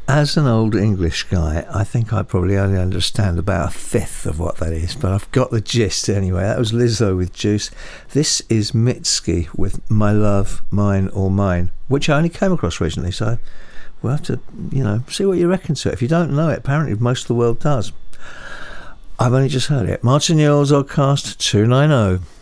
As an old English guy, I think I probably only understand about a fifth of what that is, but I've got the gist anyway. That was Lizzo with Juice. This is Mitski with My Love, Mine or Mine, which I only came across recently, so we'll have to, see what you reckon to it. If you don't know it, apparently most of the world does. I've only just heard it. Martin Yule's Oddcast 290.